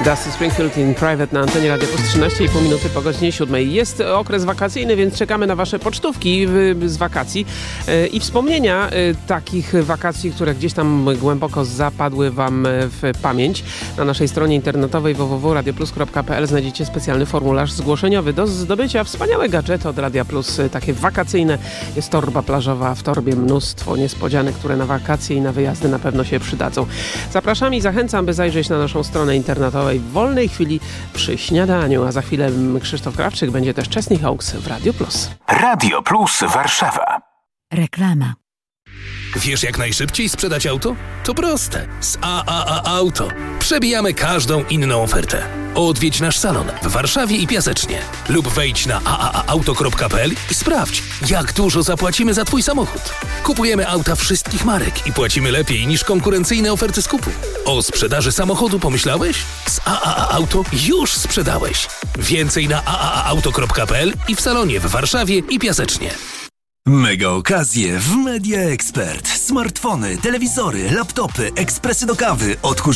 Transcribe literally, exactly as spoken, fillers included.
Dusty Springfield in Private na antenie Radia Plus, trzynaście i pół minuty po godzinie siódmej. Jest okres wakacyjny, więc czekamy na wasze pocztówki z wakacji i wspomnienia takich wakacji, które gdzieś tam głęboko zapadły wam w pamięć. Na naszej stronie internetowej w w w kropka radioplus kropka p l znajdziecie specjalny formularz zgłoszeniowy do zdobycia wspaniałe gadżety od Radia Plus, takie wakacyjne. Jest torba plażowa, w torbie mnóstwo niespodzianek, które na wakacje i na wyjazdy na pewno się przydadzą. Zapraszam i zachęcam, by zajrzeć na naszą stronę internetową w wolnej chwili przy śniadaniu, a za chwilę Krzysztof Krawczyk, będzie też Chesney Hawkes w Radio Plus. Radio Plus Warszawa. Reklama. Wiesz, jak najszybciej sprzedać auto? To proste. Z A A A Auto. Przebijamy każdą inną ofertę. Odwiedź nasz salon w Warszawie i Piasecznie. Lub wejdź na a a a auto kropka p l i sprawdź, jak dużo zapłacimy za twój samochód. Kupujemy auta wszystkich marek i płacimy lepiej niż konkurencyjne oferty skupu. O sprzedaży samochodu pomyślałeś? Z A A A Auto już sprzedałeś. Więcej na a a a auto kropka p l i w salonie w Warszawie i Piasecznie. Mega okazje w Media Expert. Smartfony, telewizory, laptopy, ekspresy do kawy, odkurzacze